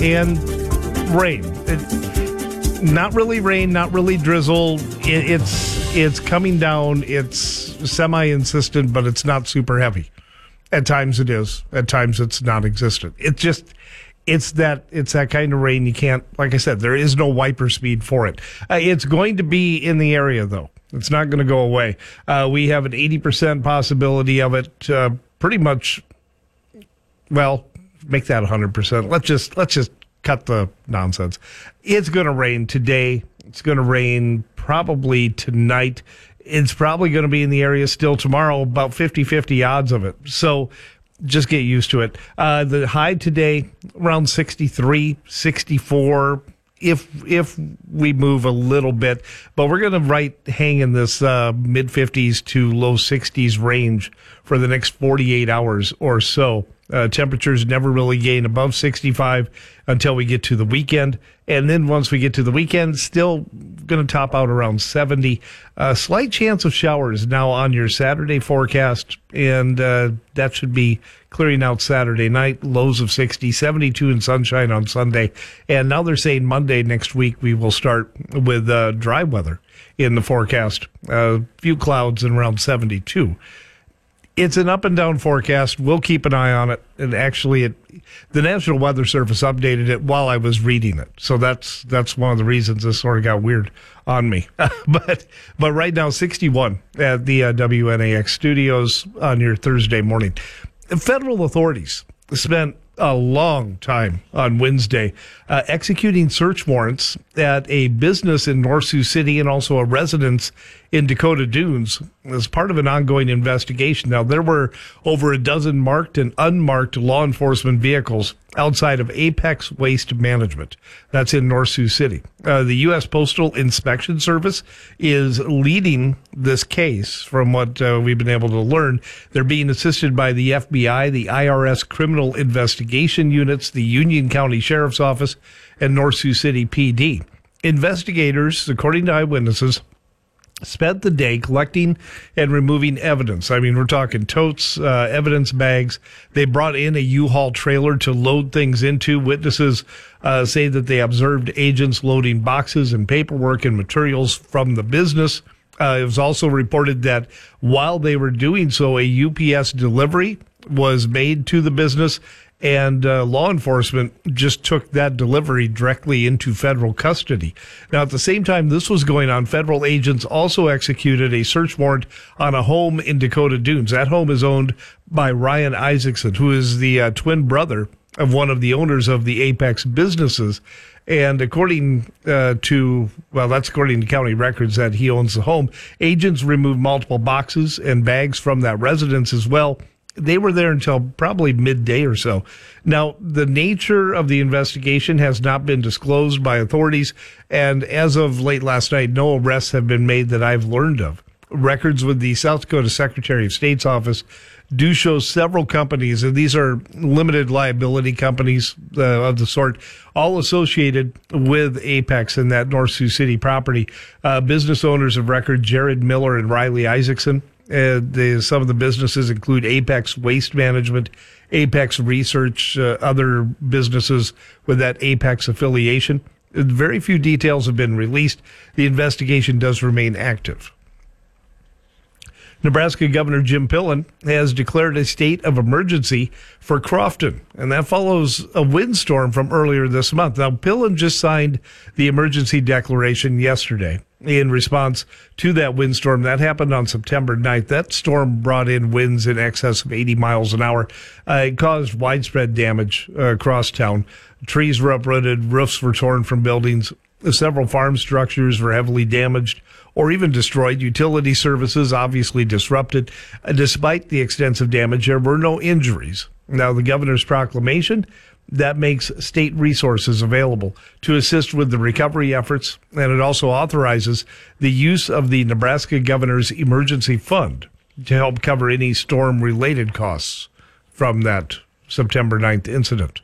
and rain. Not really rain, not really drizzle. It's coming down. It's semi-insistent, but it's not super heavy. At times it is. At times it's non-existent. It's that kind of rain you can't, like I said, there is no wiper speed for it. It's going to be in the area, though. It's not going to go away. We have an 80% possibility of it. Pretty much, well, make that 100%. Let's just cut the nonsense. It's going to rain today. It's going to rain probably tonight. It's probably going to be in the area still tomorrow, about 50-50 odds of it. So just get used to it. The high today, around 63, 64, if we move a little bit. But we're going to hang in this mid-50s to low 60s range for the next 48 hours or so. Temperatures never really gain above 65 until we get to the weekend. And then once we get to the weekend, still going to top out around 70. Slight chance of showers now on your Saturday forecast, and that should be clearing out Saturday night. Lows of 60, 72 and sunshine on Sunday. And now they're saying Monday next week we will start with dry weather in the forecast. A few clouds and around 72. It's an up and down forecast. We'll keep an eye on it. And actually, the National Weather Service updated it while I was reading it. So that's one of the reasons this sort of got weird on me. But right now, 61 at the WNAX studios on your Thursday morning. Federal authorities spent a long time on Wednesday executing search warrants at a business in North Sioux City and also a residence in Dakota Dunes as part of an ongoing investigation. Now, there were over a dozen marked and unmarked law enforcement vehicles outside of Apex Waste Management. That's in North Sioux City. The U.S. Postal Inspection Service is leading this case from what we've been able to learn. They're being assisted by the FBI, the IRS Criminal Investigation Units, the Union County Sheriff's Office, and North Sioux City PD. Investigators, according to eyewitnesses, spent the day collecting and removing evidence. I mean, we're talking totes, evidence bags. They brought in a U-Haul trailer to load things into. Witnesses say that they observed agents loading boxes and paperwork and materials from the business. It was also reported that while they were doing so, a UPS delivery was made to the business, and law enforcement just took that delivery directly into federal custody. Now, at the same time this was going on, federal agents also executed a search warrant on a home in Dakota Dunes. That home is owned by Ryan Isaacson, who is the twin brother of one of the owners of the Apex businesses. And according that's according to county records that he owns the home. Agents removed multiple boxes and bags from that residence as well. They were there until probably midday or so. Now, the nature of the investigation has not been disclosed by authorities, and as of late last night, no arrests have been made that I've learned of. Records with the South Dakota Secretary of State's office do show several companies, and these are limited liability companies of the sort, all associated with Apex and that North Sioux City property. Business owners of record, Jared Miller and Riley Isaacson. Some of the businesses include Apex Waste Management, Apex Research, other businesses with that Apex affiliation. Very few details have been released. The investigation does remain active. Nebraska Governor Jim Pillen has declared a state of emergency for Crofton, and that follows a windstorm from earlier this month. Now, Pillen just signed the emergency declaration yesterday in response to that windstorm. That happened on September 9th. That storm brought in winds in excess of 80 miles an hour. It caused widespread damage across town. Trees were uprooted, roofs were torn from buildings. Several farm structures were heavily damaged or even destroyed. Utility services obviously disrupted. Despite the extensive damage, there were no injuries. Now, the governor's proclamation, that makes state resources available to assist with the recovery efforts, and it also authorizes the use of the Nebraska Governor's Emergency Fund to help cover any storm-related costs from that September 9th incident.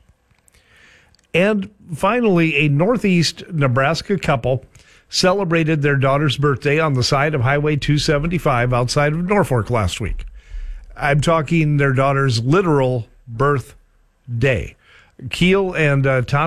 And finally, a Northeast Nebraska couple celebrated their daughter's birthday on the side of Highway 275 outside of Norfolk last week. I'm talking their daughter's literal birthday. Keel and Tom